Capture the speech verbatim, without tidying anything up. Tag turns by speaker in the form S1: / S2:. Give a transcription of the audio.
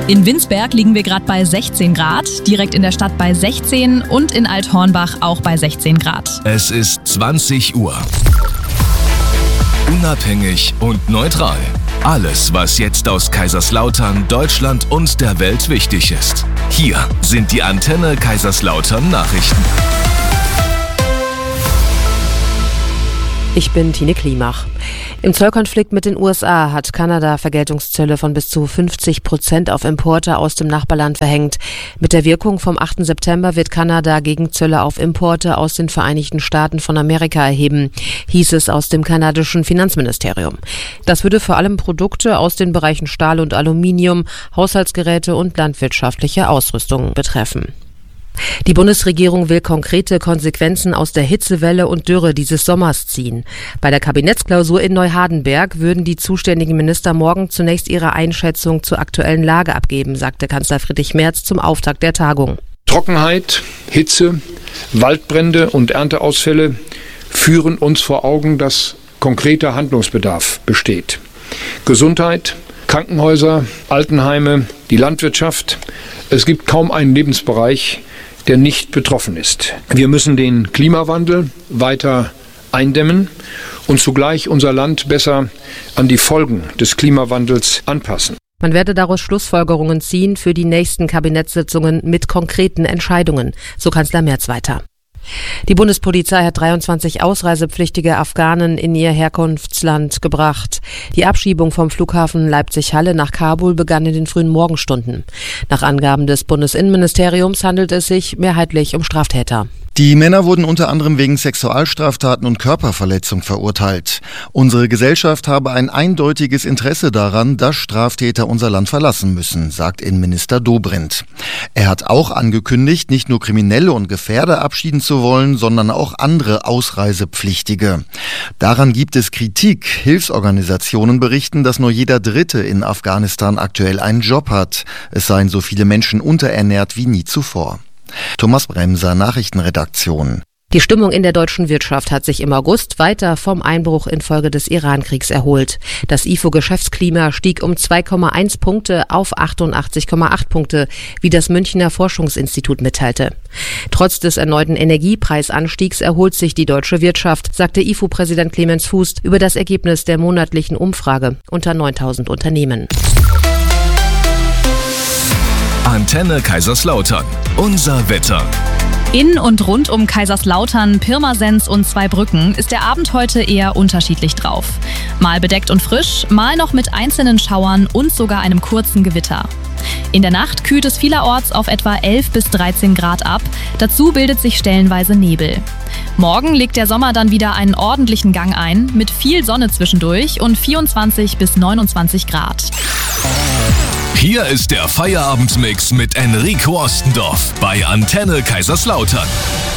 S1: In Winsberg liegen wir gerade bei sechzehn Grad, direkt in der Stadt bei sechzehn und in Althornbach auch bei sechzehn Grad.
S2: Es ist zwanzig Uhr. Unabhängig und neutral. Alles, was jetzt aus Kaiserslautern, Deutschland und der Welt wichtig ist. Hier sind die Antenne Kaiserslautern Nachrichten.
S3: Ich bin Tine Klimach. Im Zollkonflikt mit den U S A hat Kanada Vergeltungszölle von bis zu fünfzig Prozent auf Importe aus dem Nachbarland verhängt. Mit der Wirkung vom achten September wird Kanada Gegenzölle auf Importe aus den Vereinigten Staaten von Amerika erheben, hieß es aus dem kanadischen Finanzministerium. Das würde vor allem Produkte aus den Bereichen Stahl und Aluminium, Haushaltsgeräte und landwirtschaftliche Ausrüstung betreffen. Die Bundesregierung will konkrete Konsequenzen aus der Hitzewelle und Dürre dieses Sommers ziehen. Bei der Kabinettsklausur in Neuhardenberg würden die zuständigen Minister morgen zunächst ihre Einschätzung zur aktuellen Lage abgeben, sagte Kanzler Friedrich Merz zum Auftakt der Tagung.
S4: Trockenheit, Hitze, Waldbrände und Ernteausfälle führen uns vor Augen, dass konkreter Handlungsbedarf besteht. Gesundheit, Krankenhäuser, Altenheime, die Landwirtschaft. Es gibt kaum einen Lebensbereich, der nicht betroffen ist. Wir müssen den Klimawandel weiter eindämmen und zugleich unser Land besser an die Folgen des Klimawandels anpassen.
S3: Man werde daraus Schlussfolgerungen ziehen für die nächsten Kabinettssitzungen mit konkreten Entscheidungen, so Kanzler Merz weiter. Die Bundespolizei hat dreiundzwanzig ausreisepflichtige Afghanen in ihr Herkunftsland gebracht. Die Abschiebung vom Flughafen Leipzig-Halle nach Kabul begann in den frühen Morgenstunden. Nach Angaben des Bundesinnenministeriums handelt es sich mehrheitlich um Straftäter.
S5: Die Männer wurden unter anderem wegen Sexualstraftaten und Körperverletzung verurteilt. Unsere Gesellschaft habe ein eindeutiges Interesse daran, dass Straftäter unser Land verlassen müssen, sagt Innenminister Dobrindt. Er hat auch angekündigt, nicht nur Kriminelle und Gefährder abschieden zu wollen, sondern auch andere Ausreisepflichtige. Daran gibt es Kritik. Hilfsorganisationen berichten, dass nur jeder Dritte in Afghanistan aktuell einen Job hat. Es seien so viele Menschen unterernährt wie nie zuvor. Thomas Bremser, Nachrichtenredaktion.
S3: Die Stimmung in der deutschen Wirtschaft hat sich im August weiter vom Einbruch infolge des Iran-Kriegs erholt. Das I F O-Geschäftsklima stieg um zwei Komma eins Punkte auf achtundachtzig Komma acht Punkte, wie das Münchner Forschungsinstitut mitteilte. Trotz des erneuten Energiepreisanstiegs erholt sich die deutsche Wirtschaft, sagte I F O-Präsident Clemens Fuß über das Ergebnis der monatlichen Umfrage unter neuntausend Unternehmen.
S2: Antenne Kaiserslautern. Unser Wetter.
S1: In und rund um Kaiserslautern, Pirmasens und Zweibrücken ist der Abend heute eher unterschiedlich drauf. Mal bedeckt und frisch, mal noch mit einzelnen Schauern und sogar einem kurzen Gewitter. In der Nacht kühlt es vielerorts auf etwa elf bis dreizehn Grad ab. Dazu bildet sich stellenweise Nebel. Morgen legt der Sommer dann wieder einen ordentlichen Gang ein, mit viel Sonne zwischendurch und vierundzwanzig bis neunundzwanzig Grad.
S2: Hier ist der Feierabendmix mit Enrico Ostendorf bei Antenne Kaiserslautern.